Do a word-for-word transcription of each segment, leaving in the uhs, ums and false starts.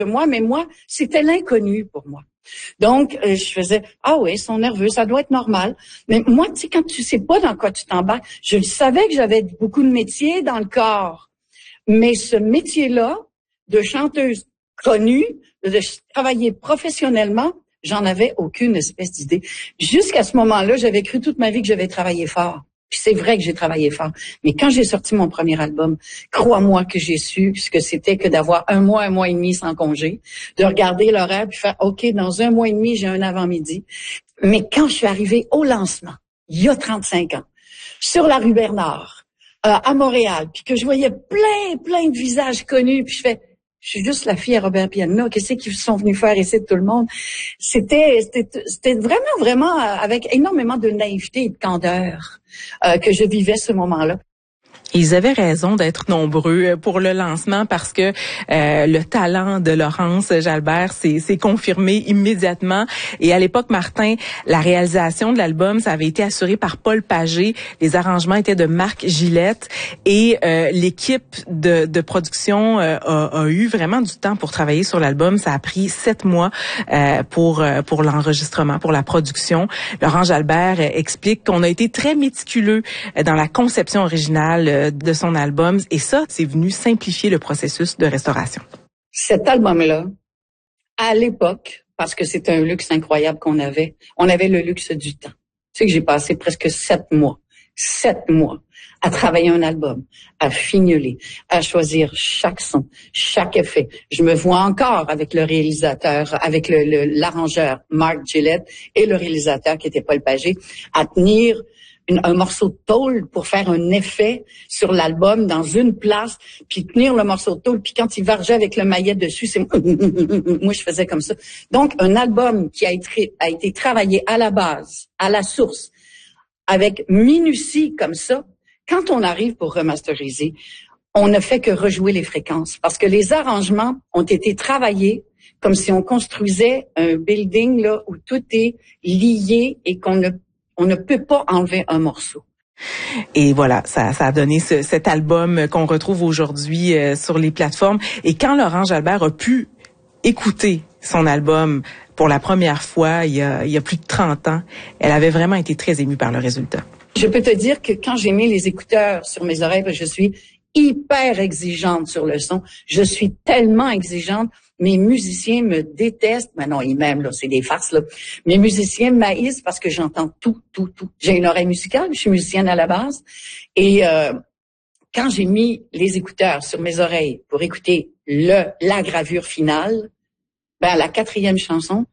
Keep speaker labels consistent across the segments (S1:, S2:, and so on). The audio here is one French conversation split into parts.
S1: de moi, mais moi, c'était l'inconnu pour moi. Donc, euh, je faisais, ah oui, ils sont nerveux, ça doit être normal. Mais moi, tu sais, quand tu sais pas dans quoi tu t'embarques, je savais que j'avais beaucoup de métiers dans le corps. Mais ce métier-là, de chanteuse connue, de travailler professionnellement, j'en avais aucune espèce d'idée. Jusqu'à ce moment-là, j'avais cru toute ma vie que j'avais travaillé fort. Puis c'est vrai que j'ai travaillé fort. Mais quand j'ai sorti mon premier album, crois-moi que j'ai su ce que c'était que d'avoir un mois, un mois et demi sans congé, de regarder l'horaire puis faire, OK, dans un mois et demi, j'ai un avant-midi. Mais quand je suis arrivée au lancement, il y a trente-cinq ans, sur la rue Bernard, euh, à Montréal, puis que je voyais plein, plein de visages connus, puis je fais, je suis juste la fille à Robert Piana. Qu'est-ce qu'ils sont venus faire ici de tout le monde? C'était, c'était, c'était vraiment, vraiment avec énormément de naïveté et de candeur euh, que je vivais ce moment-là.
S2: Ils avaient raison d'être nombreux pour le lancement parce que euh, le talent de Laurence Jalbert s'est, s'est confirmé immédiatement. Et à l'époque, Martin, la réalisation de l'album, ça avait été assuré par Paul Pagé. Les arrangements étaient de Marc Gillette. Et euh, l'équipe de, de production euh, a, a eu vraiment du temps pour travailler sur l'album. Ça a pris sept mois euh, pour, pour l'enregistrement, pour la production. Laurent Jalbert explique qu'on a été très méticuleux dans la conception originale de son album, et ça, c'est venu simplifier le processus de restauration.
S1: Cet album-là, à l'époque, parce que c'était un luxe incroyable qu'on avait, on avait le luxe du temps. Tu sais que j'ai passé presque sept mois, sept mois à travailler un album, à fignoler, à choisir chaque son, chaque effet. Je me vois encore avec le réalisateur, avec le, le, l'arrangeur Marc Gillette et le réalisateur qui était Paul Pagé, à tenir Une, un morceau de tôle pour faire un effet sur l'album dans une place, puis tenir le morceau de tôle, puis quand il vargeait avec le maillet dessus, c'est moi je faisais comme ça. Donc un album qui a été, a été travaillé à la base, à la source, avec minutie comme ça, quand on arrive pour remasteriser, on ne fait que rejouer les fréquences, parce que les arrangements ont été travaillés comme si on construisait un building là où tout est lié et qu'on ne On ne peut pas enlever un morceau.
S2: Et voilà, ça, ça a donné ce, cet album qu'on retrouve aujourd'hui euh, sur les plateformes. Et quand Laurent Jalbert a pu écouter son album pour la première fois, il y a, il y a plus de trente ans, elle avait vraiment été très émue par le résultat.
S1: Je peux te dire que quand j'ai mis les écouteurs sur mes oreilles, je suis hyper exigeante sur le son. Je suis tellement exigeante. Mes musiciens me détestent. Ben non, ils m'aiment, là, c'est des farces, là. Mes musiciens m'haïssent parce que j'entends tout, tout, tout. J'ai une oreille musicale, je suis musicienne à la base. Et euh, quand j'ai mis les écouteurs sur mes oreilles pour écouter le la gravure finale, ben la quatrième chanson,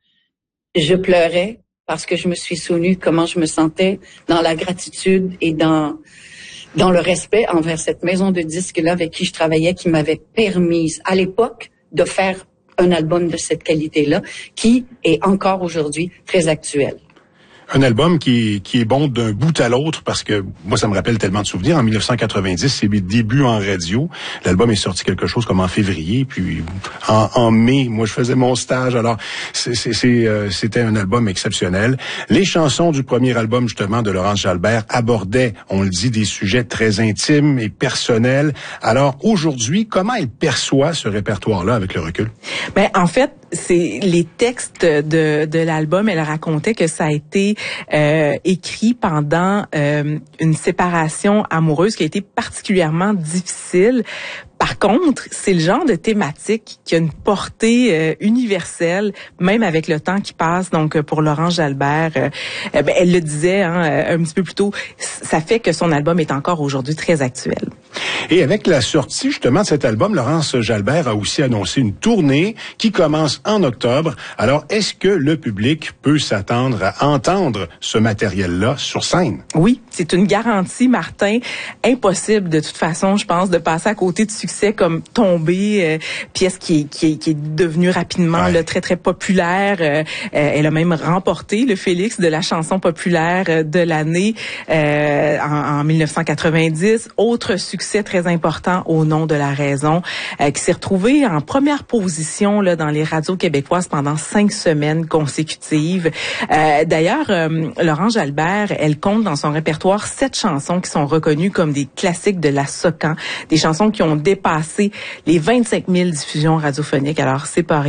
S1: je pleurais parce que je me suis souvenue comment je me sentais dans la gratitude et dans dans le respect envers cette maison de disques-là avec qui je travaillais, qui m'avait permis, à l'époque, de faire un album de cette qualité-là, qui est encore aujourd'hui très actuel.
S3: Un album qui, qui est bon d'un bout à l'autre parce que moi, ça me rappelle tellement de souvenirs. En dix-neuf cent quatre-vingt-dix, c'est mes débuts en radio. L'album est sorti quelque chose comme en février, puis en, en mai, moi, je faisais mon stage. Alors, c'est, c'est, c'est, euh, c'était un album exceptionnel. Les chansons du premier album, justement, de Laurence Jalbert abordaient, on le dit, des sujets très intimes et personnels. Alors, aujourd'hui, comment elle perçoit ce répertoire-là avec le recul?
S2: Ben, en fait, c'est les textes de, de l'album. Elle racontait que ça a été euh, écrit pendant euh, une séparation amoureuse qui a été particulièrement difficile. Par contre, c'est le genre de thématique qui a une portée euh, universelle, même avec le temps qui passe. Donc, pour Laurence Jalbert, euh, euh, ben, elle le disait hein, un petit peu plus tôt, ça fait que son album est encore aujourd'hui très actuel.
S3: Et avec la sortie justement de cet album, Laurence Jalbert a aussi annoncé une tournée qui commence en octobre. Alors, est-ce que le public peut s'attendre à entendre ce matériel-là sur scène?
S2: Oui, c'est une garantie, Martin. Impossible de toute façon, je pense, de passer à côté de succès comme Tomber, euh, pièce qui est, qui est, qui est devenue rapidement ouais. là, très, très populaire. Euh, elle a même remporté le Félix de la chanson populaire de l'année euh, en, en dix-neuf cent quatre-vingt-dix. Autre succès succès très important au nom de la raison, euh, qui s'est retrouvé en première position là dans les radios québécoises pendant cinq semaines consécutives. Euh, d'ailleurs, euh, Laurent Jalbert, elle compte dans son répertoire sept chansons qui sont reconnues comme des classiques de la Socan, des chansons qui ont dépassé les vingt-cinq mille diffusions radiophoniques. Alors, c'est pas